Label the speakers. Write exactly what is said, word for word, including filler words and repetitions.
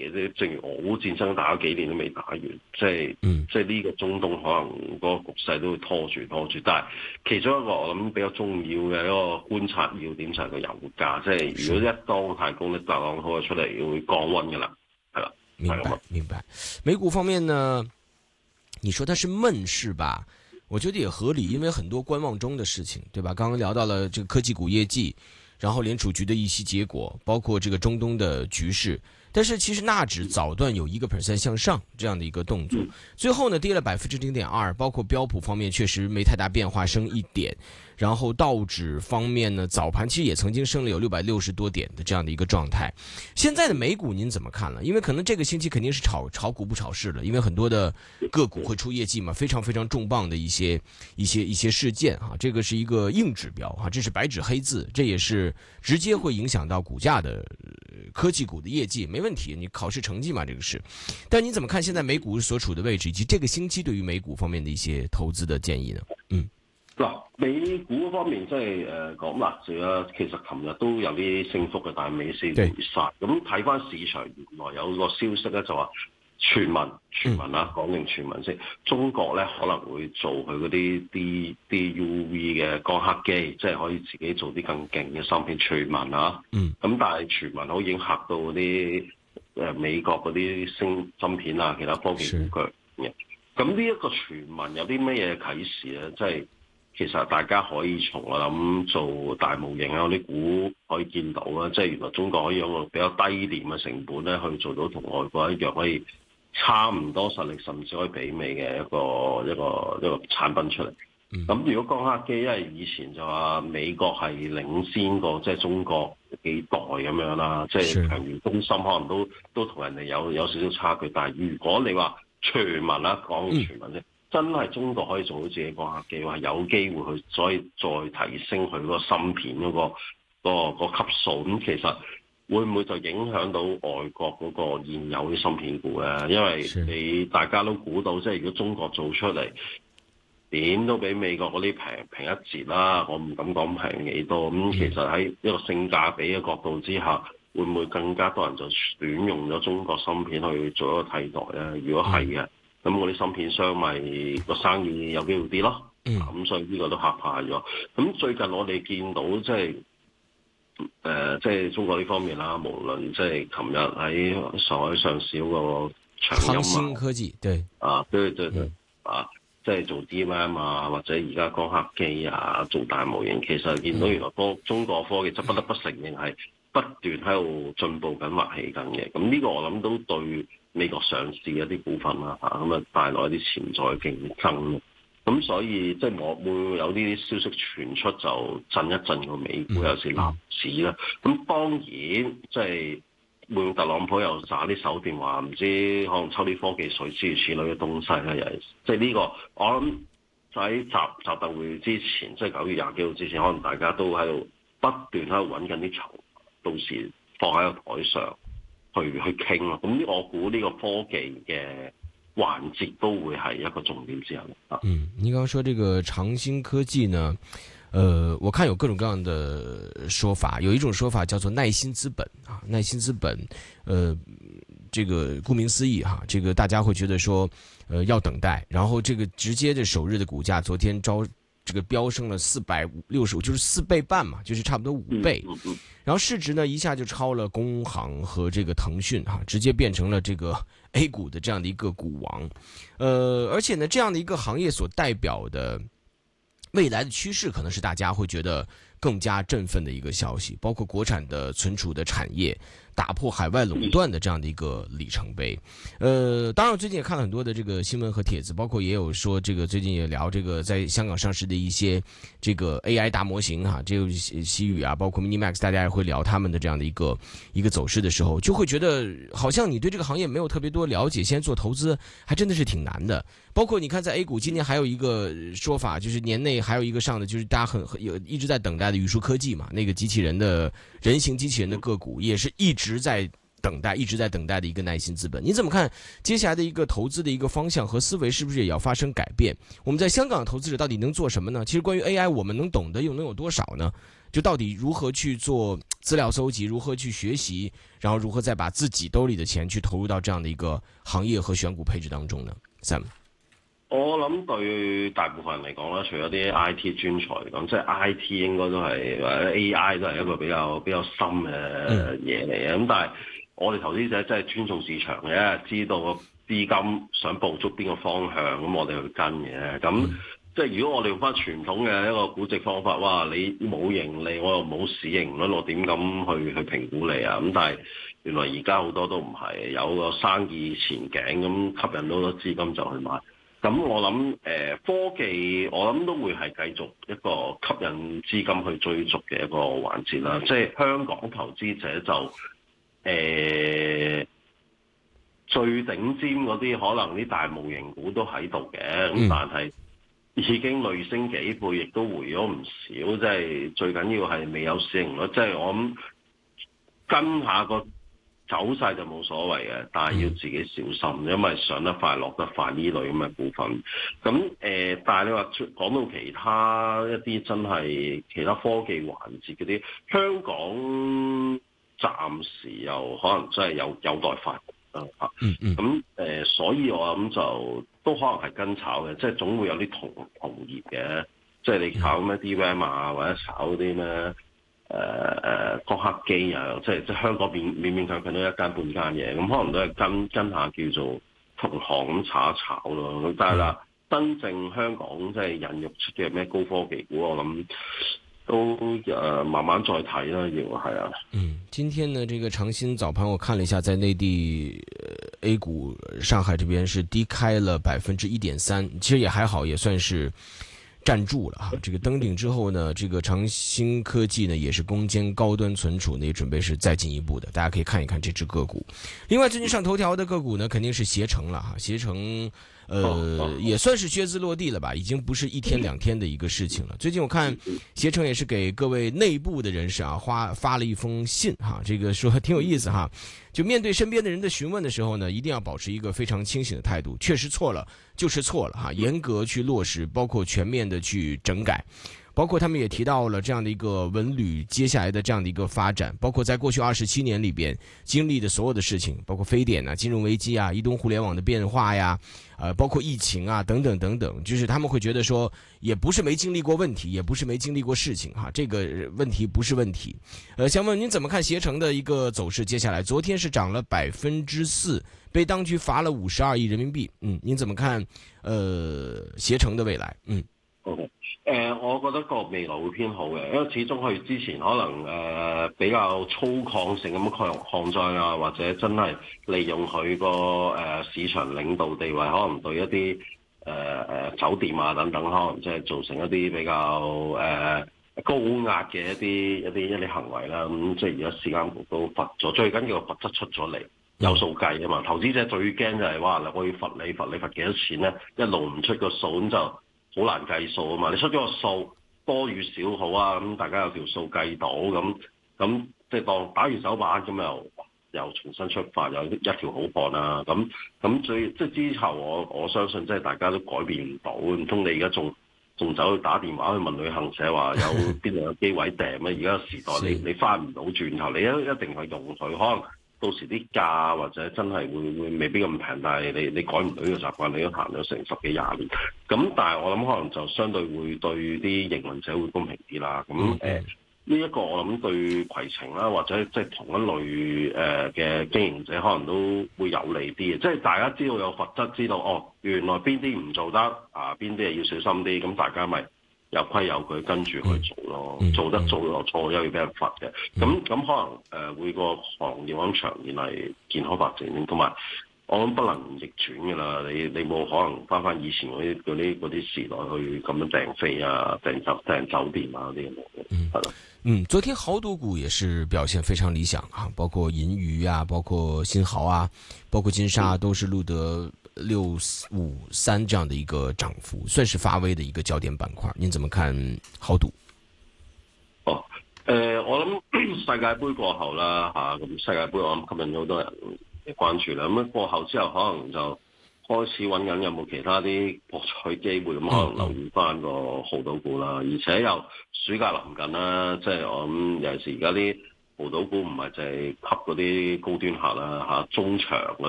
Speaker 1: 係正如俄烏戰爭打咗幾年都未打完，即係、嗯、即係呢個中東可能嗰個局勢都會拖住拖住。但係其中一個我諗比較重要嘅一個觀察要點就係個油價，即係如果一當太高咧，特朗普出嚟會降溫㗎啦，係啦。
Speaker 2: 明白明白。美股方面呢，你說它是悶是吧？我覺得也合理，因為很多觀望中的事情，對吧？剛剛聊到了這個科技股業績，然後聯儲局的議息結果，包括這個中東的局勢。但是其實納指早段有一個 percent 向上這樣的一個動作，最後呢跌了百分之零點二，包括標普方面確實沒太大變化，升一點。然後道指方面呢，早盤其實也曾經升了有六百六十多點的這樣的一個狀態。現在的美股您怎麼看了？因為可能這個星期肯定是炒炒股不炒市了，因為很多的個股會出業績嘛，非常非常重磅的一些一些一些事件啊，這個是一個硬指標啊，這是白紙黑字，這也是直接會影響到股價的科技股的業績，沒問題，你考試成績嘛，這個是。但你怎麼看現在美股所處的位置，以及這個星期對於美股方面的一些投資的建議呢？嗯。
Speaker 1: 嗱，美股方面即係誒講納指啦，其實琴日都有啲升幅嘅，但係尾市回殺。咁睇翻市場，原來有個消息咧就話傳聞傳聞啦，講定傳聞先。中國咧可能會做佢嗰啲啲啲 U V 嘅光刻機，即係可以自己做啲更勁嘅芯片。傳聞啊，嗯，咁但係傳聞好已經嚇到嗰啲誒美國嗰啲芯芯片啊，其他科技股嘅。咁呢一個傳聞有啲咩嘢啟示咧？即係。其實大家可以從我諗做大模型啊，嗰啲股可以見到啦，即係原來中國可以用個比較低廉嘅成本咧，去做到同外國一樣，可以差唔多實力，甚至可以媲美嘅一個一個一個產品出嚟。咁、嗯、如果光刻機，因為以前就話美國係領先過即係中國幾代咁樣啦，即係強如中芯可能都都同人哋有有少少差距。但係如果你話傳聞啦，講傳聞啫。嗯真係中國可以做到自己光刻機，話有機會去所以再提升佢嗰個芯片嗰、嗰個、嗰個、嗰個級數。咁其實會唔會就影響到外國嗰個現有啲芯片股咧？因為你大家都估到，即係如果中國做出嚟，點都比美國嗰啲平平一截啦。我唔敢講平幾多。咁其實喺一個性價比嘅角度之下，會唔會更加多人就選用咗中國芯片去做一個替代咧？如果係嘅。咁嗰啲芯片商咪個生意有機會啲咯，咁、嗯、所以呢個都嚇怕咗。咁最近我哋見到即係誒，即係中國呢方面啦，無論即係琴日喺上海上市嗰個長鑫啊，
Speaker 2: 新科技對
Speaker 1: 啊，對對對、嗯、啊，即係做 D M 啊，或者而家光刻機啊，做大模型，其實見到原來科中國科技就不得不承認係不斷喺度進步緊、崛起緊嘅。咁呢個我諗都對美國上市嘅一啲股份啦，嚇咁啊帶來一啲潛在競爭，咁所以即係我會有啲消息傳出就震一震個美股，有時納指啦。咁當然即係會特朗普又耍啲手段，話唔知可能抽啲科技稅諸如此類嘅東西啦，又係即係呢個我諗喺習習特會之前，即係九月廿幾號之前，可能大家都喺度不斷喺度揾緊啲籌，到時放喺個台上。去去傾咯，咁我估呢個科技嘅環節都會係一個重點之一啊。
Speaker 2: 嗯，您剛剛說這個長鑫科技呢，呃，我看有各種各樣的說法，有一種說法叫做耐心資本啊，耐心資本，呃，這個顧名思義哈，這個大家會覺得說，呃，要等待，然後這個直接的首日的股價昨天招。這個飆升了四百六十五，就是四倍半嘛，就是差不多五倍。然後市值呢一下就超了工行和這個騰訊哈，直接變成了這個 A 股的這樣的一個股王。呃，而且呢，這樣的一個行業所代表的未來的趨勢，可能是大家會覺得更加振奮的一個消息，包括國產的存儲的產業打破海外壟斷的這樣的一個里程碑。呃，當然我最近也看了很多的這個新聞和帖子，包括也有說這個最近也聊這個在香港上市的一些這個 A I 大模型哈，這個西宇啊，包括 Minimax， 大家也會聊他們的這樣的一個一個走勢的時候，就會覺得好像你對這個行業沒有特別多了解，現在做投資還真的是挺難的。包括你看在 A 股今年還有一個說法，就是年內還有一個上的，就是大家很很有一直在等待的宇樹科技嘛，那個機器人的人形機器人的個股也是一直在等待，一直在等待的一個耐心資本。你怎麼看接下來的一個投資的一個方向和思維，是不是也要發生改變？我們在香港的投資者到底能做什麼呢？其實關於 A I， 我們能懂得又能有多少呢？ 就到底如何去做資料搜集，如何去學習，然後如何再把自己兜裏的錢去投入到這樣的一個行業和選股配置當中呢 ？Sam，
Speaker 1: 我諗對大部分人嚟講啦，除咗啲 I T 專才嚟講，即係 I T 應該都係或者 A I 都係一個比較比較深嘅嘢嚟嘅。咁、嗯、但係我哋投資者真係尊重市場嘅，知道個資金想捕捉邊個方向，咁我哋去跟嘅。咁、嗯、即係如果我哋用翻傳統嘅一個估值方法，哇！你冇盈利，我又冇市盈率，我點咁去去評估你啊？咁但係原來而家好多都唔係，有個生意前景，咁吸引到多資金就去買。咁我諗誒、呃、科技，我諗都會係繼續一個吸引資金去追逐嘅一個環節啦。即係香港投資者就誒、呃、最頂尖嗰啲，可能啲大模型股都喺度嘅，咁、嗯、但係已經累升幾倍，亦都回咗唔少。即係最緊要係未有市盈率，即係我諗跟下個走勢就冇所謂嘅，但係要自己小心，因為上得快落得快呢類咁嘅股份。咁誒、呃，但係你話講到其他一啲真係其他科技環節嗰啲，香港暫時又可能真係有有待發展啊。嗯嗯。咁誒、呃，所以我諗就都可能係跟炒嘅，即係總會有啲同同業嘅，即係你炒咩 D RAM 啊，或者炒啲咩？誒誒，光刻機啊，即係即係香港勉勉勉強強都一間半間嘢，咁可能都係跟跟下叫做同行咁炒一炒咯。咁但係啦，真正香港即係孕育出嘅咩高科技股，我諗都誒、呃、慢慢再睇啦，要係啊。
Speaker 2: 嗯，今天呢，這個長興早盤我看了一下，在內地 A 股上海這邊是低開了百分之一點三，其實也還好，也算是站住了哈，這個登頂之後呢，這個長興科技呢也是攻堅高端存儲呢，也準備是再進一步的，大家可以看一看這隻個股。另外，最近上頭條的個股呢，肯定是攜程了哈，攜程，呃，也算是靴子落地了吧，已經不是一天兩天的一個事情了。最近我看攜程也是給各位內部的人士啊，花發了一封信哈，這個說挺有意思哈。就面對身邊的人的詢問的時候呢，一定要保持一個非常清醒的態度，確實錯了就是錯了哈，嚴格去落實，包括全面的去整改，包括他們也提到了這樣的一個文旅接下來的這樣的一個發展，包括在過去二十七年裏邊經歷的所有的事情，包括非典啊、金融危機啊、移動互聯網的變化呀，呃，包括疫情啊等等等等，就是他們會覺得說，也不是沒經歷過問題，也不是沒經歷過事情哈，這個問題不是問題。呃，想問您怎麼看攜程的一個走勢？接下來昨天是漲了百分之四，被當局罰了五十二億人民幣。嗯，您怎麼看？呃，攜程的未來？嗯。
Speaker 1: Okay. 誒、呃，我覺得個未來會偏好嘅，因為始終佢之前可能誒、呃、比較粗獷性咁抗抗災啊，或者真係利用佢個誒市場領導地位，可能對一啲誒誒酒店啊等等，可能即係造成一啲比較誒、呃、高壓嘅一啲一啲一啲行為啦。咁、嗯、即係而家市監局都罰咗，最緊要個罰則出咗嚟，有數計啊嘛。投資者最驚就係、是、哇，我要罰你罰你罰幾多錢咧？一路唔出個數咁就好難計數啊嘛！你出咗個數多與少好啊，咁大家有條數計到，咁咁即係當打完手板咁又又重新出發，有一條好漢啊！咁咁所以即係之後我我相信即係大家都改變唔到，唔通你而家仲仲走去打電話去問旅行社話有邊度有機位訂咩？而家個時代你你翻唔到轉頭，你一一定係用佢，可能到時啲價或者真係會會未必咁平，但係你你改唔到呢個習慣，你都行咗成十幾廿年。咁但係我諗可能就相對會對啲營運者會公平啲啦。咁誒呢一個我諗對攜程啦，或者即係同一類誒嘅經營者可能都會有利啲嘅。即係大家知道有罰則，知道哦原來邊啲唔做得啊，邊啲係要小心啲。咁大家咪有規有矩跟住去做咯，嗯、做得做落錯又要俾人罰嘅。咁咁、嗯、可能誒、呃、會個行業咁長遠係健康發展，同埋我諗不能逆轉㗎啦。你你冇可能翻翻以前嗰啲嗰啲嗰啲時代去咁樣訂飛啊、訂酒訂酒店啊嗰啲咁嘅，係咯。
Speaker 2: 嗯，昨天豪賭股也是表現非常理想啊，包括銀娛啊，包括新濠啊，包括金沙都是錄得六五三這樣的一個漲幅，算是發威的一個焦點板塊。您怎麼看豪賭？
Speaker 1: 哦，誒、呃，我諗世界盃過後啦，吓、啊、咁世界盃我諗吸引咗好多人嘅關注啦。咁過後之後可能就開始揾緊有冇其他啲博彩機會，咁可能留意翻個濠賭股啦。而且又暑假臨近啦，即係我諗尤其是而家啲濠賭股唔係淨係吸嗰啲高端客啦嚇，中長嗰